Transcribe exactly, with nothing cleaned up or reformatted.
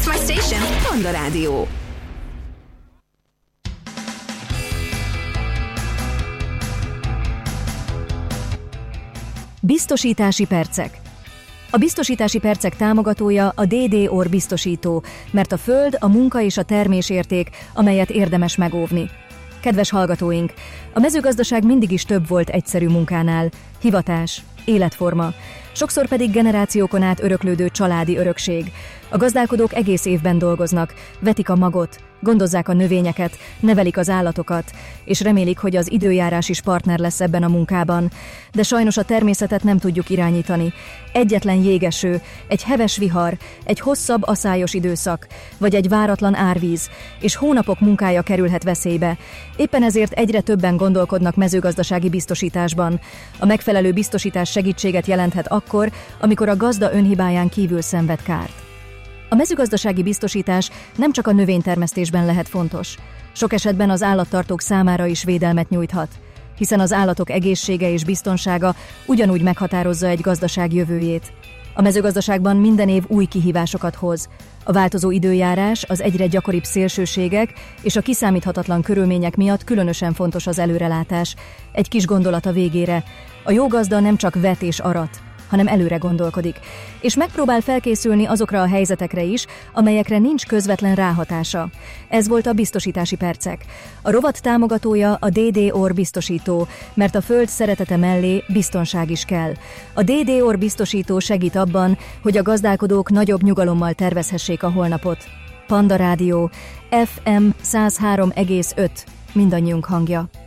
That's my station. Panda Rádió. Biztosítási percek. A biztosítási percek támogatója a dé dé Or biztosító, mert a föld, a munka és a termésérték, amelyet érdemes megóvni. Kedves hallgatóink, a mezőgazdaság mindig is több volt egyszerű munkánál. Hivatás, életforma, sokszor pedig generációkon át öröklődő családi örökség. A gazdálkodók egész évben dolgoznak, vetik a magot, gondozzák a növényeket, nevelik az állatokat, és remélik, hogy az időjárás is partner lesz ebben a munkában. De sajnos a természetet nem tudjuk irányítani. Egyetlen jégeső, egy heves vihar, egy hosszabb aszályos időszak, vagy egy váratlan árvíz, és hónapok munkája kerülhet veszélybe. Éppen ezért egyre többen gondolkodnak mezőgazdasági biztosításban. A megfelelő biztosítás segítséget jelenthet akkor, amikor a gazda önhibáján kívül szenved kárt. A mezőgazdasági biztosítás nem csak a növénytermesztésben lehet fontos. Sok esetben az állattartók számára is védelmet nyújthat, hiszen az állatok egészsége és biztonsága ugyanúgy meghatározza egy gazdaság jövőjét. A mezőgazdaságban minden év új kihívásokat hoz. A változó időjárás, az egyre gyakoribb szélsőségek és a kiszámíthatatlan körülmények miatt különösen fontos az előrelátás. Egy kis gondolat a végére. A jó gazda nem csak vet és arat, hanem előre gondolkodik, és megpróbál felkészülni azokra a helyzetekre is, amelyekre nincs közvetlen ráhatása. Ez volt a Biztosítási Percek. A rovat támogatója a dé dé Or biztosító, mert a föld szeretete mellé biztonság is kell. A dé dé Or biztosító segít abban, hogy a gazdálkodók nagyobb nyugalommal tervezhessék a holnapot. Panda Rádió, ef em száz három egész öt, mindannyiunk hangja.